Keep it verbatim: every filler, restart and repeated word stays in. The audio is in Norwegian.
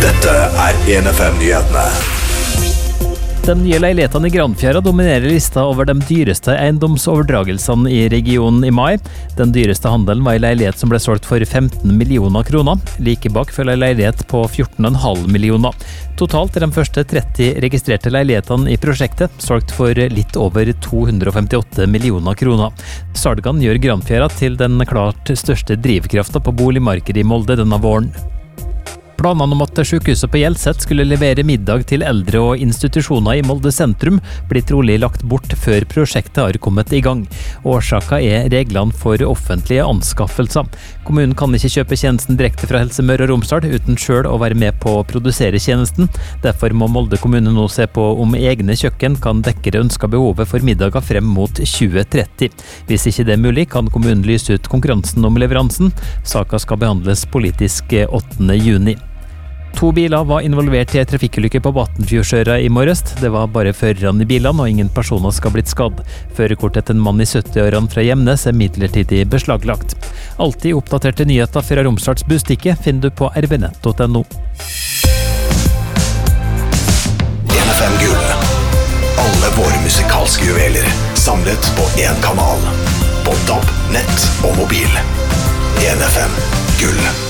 Dette er en F M-nyhetene. De nye leilighetene i Granfjæra dominerer lista over de dyreste eiendomsoverdragelsene i regionen i mai. Den dyreste handelen var en leilighet som ble solgt for femten millioner kroner. Like bak følger en leilighet på fjorten komma fem millioner. Totalt er de første tretti registrerte leilighetene i prosjektet solgt for litt over to hundre femtiåtte millioner kroner. Salgene gjør Granfjæra til den klart største drivkraften på boligmarkedet i Molde denne våren. Planene om at sykehuset på Hjelset skulle levere middag til eldre og institusjoner i Molde sentrum blir trolig lagt bort før prosjektet har kommet i gang. Årsaken er reglene for offentlige anskaffelser. Kommunen kan ikke kjøpe tjenesten direkte fra Helse Møre og Romsdal uten selv å være med på å produsere tjenesten. Derfor må Molde kommune nå se på om egne kjøkken kan dekke det ønskede behovet for middager frem mot tjue tretti. Hvis ikke det er mulig, kan kommunen lyse ut konkurransen om leveransen. Saken skal behandles politisk åttende juni. To biler var involvert i en trafikkulykke på Vatnfjordsøra i morges. Det var bare førerne i bilene, og ingen personer skal blitt skadd. Førerkortet til en mann i sytti-årene fra Gjemnes er midlertidig beslaglagt. Alltid oppdaterte nyheter fra Romsdals Bustikke finner du på r b nett punktum no. en F M-gull. Alle våre musikalske juveler samlet på én kanal. På D A B, nett og mobil. en F M-gull.